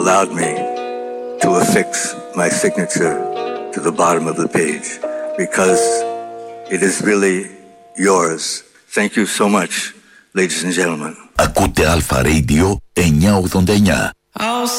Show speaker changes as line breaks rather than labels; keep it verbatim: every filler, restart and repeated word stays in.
allowed me to affix my signature to the bottom of the page, because it is really yours. Thank you so much, ladies and gentlemen.
Ακούτε Alpha Radio εννιακόσια ογδόντα εννιά.